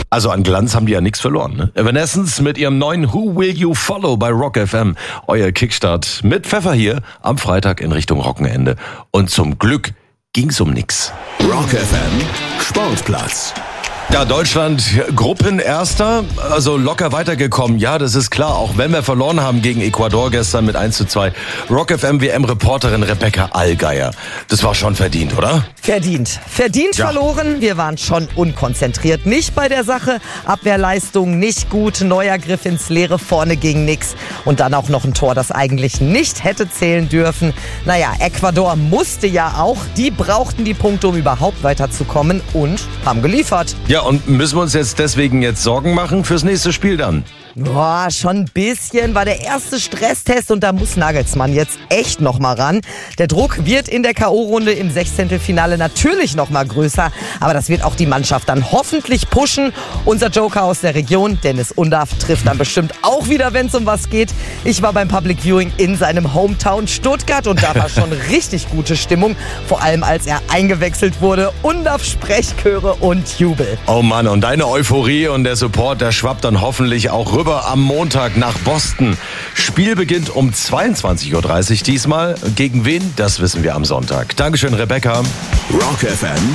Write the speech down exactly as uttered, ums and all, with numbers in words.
Also an Glanz haben die ja nichts verloren. Ne? Evanescence mit ihrem neuen Who Will You Follow bei Rock F M. Euer Kickstart mit Pfeffer hier am Freitag in Richtung Rockenende. Und zum Glück ging's um nix. Rock F M Sportplatz. Ja, Deutschland Gruppenerster, also locker weitergekommen. Ja, das ist klar, auch wenn wir verloren haben gegen Ecuador gestern mit eins zu zwei. Rock F M W M-Reporterin Rebecca Allgeier. Das war schon verdient, oder? Verdient. Verdient ja. Verloren. Wir waren schon unkonzentriert. Nicht bei der Sache. Abwehrleistung nicht gut. Neuer Griff ins Leere. Vorne ging nix. Und dann auch noch ein Tor, das eigentlich nicht hätte zählen dürfen. Naja, Ecuador musste ja auch. Die brauchten die Punkte, um überhaupt weiterzukommen und haben geliefert. Ja, und müssen wir uns jetzt deswegen jetzt Sorgen machen fürs nächste Spiel dann? Boah, schon ein bisschen. War der erste Stresstest und da muss Nagelsmann jetzt echt noch mal ran. Der Druck wird in der K O-Runde im Sechzehntelfinale natürlich noch mal größer. Aber das wird auch die Mannschaft dann hoffentlich pushen. Unser Joker aus der Region, Dennis Undaff, trifft dann bestimmt auch wieder, wenn es um was geht. Ich war beim Public Viewing in seinem Hometown Stuttgart und da war schon richtig gute Stimmung. Vor allem, als er eingewechselt wurde. Undaff, Sprechchöre und Jubel. Oh Mann, und deine Euphorie und der Support, der schwappt dann hoffentlich auch rüber am Montag nach Boston. Spiel beginnt um zweiundzwanzig Uhr dreißig diesmal. Gegen wen? Das wissen wir am Sonntag. Dankeschön, Rebecca. Rock F M